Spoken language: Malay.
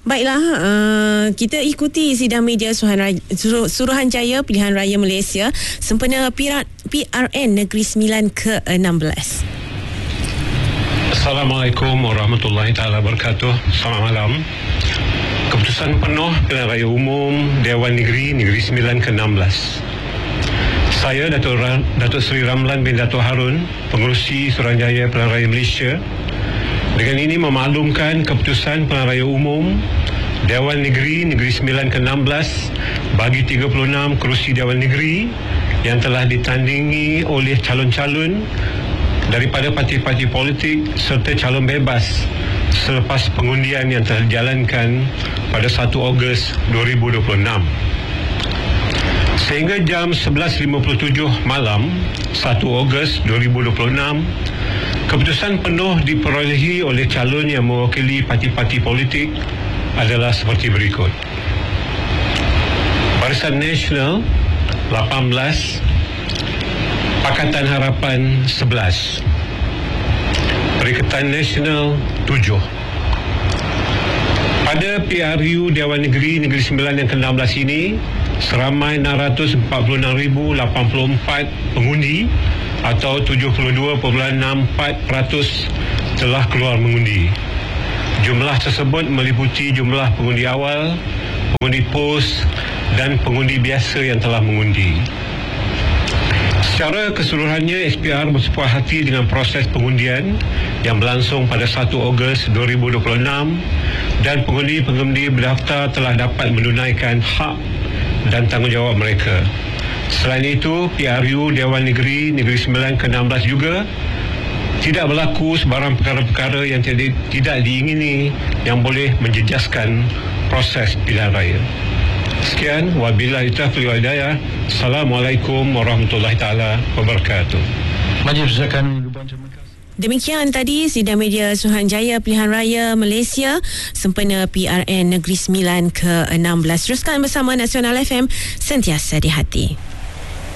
Baiklah, kita ikuti sidang media Suruhanjaya Pilihan Raya Malaysia sempena PRN Negeri Sembilan ke-16. Assalamualaikum warahmatullahi taala wabarakatuh. Selamat malam. Keputusan penuh Pilihan Raya Umum Dewan Negeri Negeri Sembilan ke-16. Saya Datuk Seri Ramlan bin Dato' Harun, Pengerusi Suruhanjaya Pilihan Raya Malaysia, dengan ini memaklumkan keputusan Pilihan Raya Umum Dewan Negeri Negeri Sembilan ke-16 bagi 36 kerusi Dewan Negeri yang telah ditandingi oleh calon-calon daripada parti-parti politik serta calon bebas selepas pengundian yang telah dijalankan pada 1 Ogos 2026. Sehingga jam 11.57 malam 1 Ogos 2026, keputusan penuh diperolehi oleh calon yang mewakili parti-parti politik adalah seperti berikut. Barisan Nasional 18, Pakatan Harapan 11, Perikatan Nasional 7. Pada PRU Dewan Negeri Negeri Sembilan yang ke-16 ini, seramai 646,084 pengundi atau 72.64% telah keluar mengundi. Jumlah tersebut meliputi jumlah pengundi awal, pengundi pos dan pengundi biasa yang telah mengundi. Secara keseluruhannya, SPR bersepuas hati dengan proses pengundian yang berlangsung pada 1 Ogos 2026 dan pengundi-pengundi berdaftar telah dapat menunaikan hak dan tanggungjawab mereka. Selain itu, PRU Dewan Negeri Negeri Sembilan ke-16 juga tidak berlaku sebarang perkara-perkara yang tidak diingini yang boleh menjejaskan proses pilihan raya. Sekian, wabillahi taufiq wal hidayah. Assalamualaikum warahmatullahi taala wabarakatuh. Majlis Zakan. Demikian tadi sidang media Suruhanjaya Pilihan Raya Malaysia sempena PRN Negeri Sembilan ke-16. Teruskan bersama Nasional FM, sentiasa di hati.